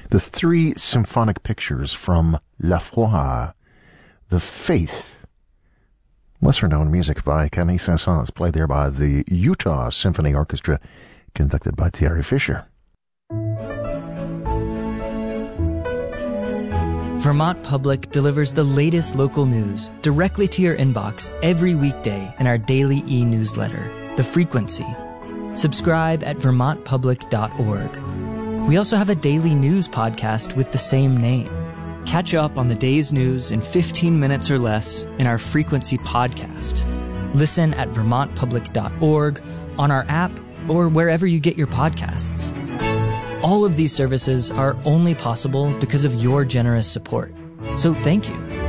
The 3 symphonic pictures from La Foi, The Faith. Lesser-known music by Camille Saint-Saëns, played there by the Utah Symphony Orchestra, conducted by Thierry Fischer. Vermont Public delivers the latest local news directly to your inbox every weekday in our daily e-newsletter, The Frequency. Subscribe at vermontpublic.org. We also have a daily news podcast with the same name. Catch up on the day's news in 15 minutes or less in our Frequency podcast. Listen at vermontpublic.org, on our app, or wherever you get your podcasts. All of these services are only possible because of your generous support. So thank you.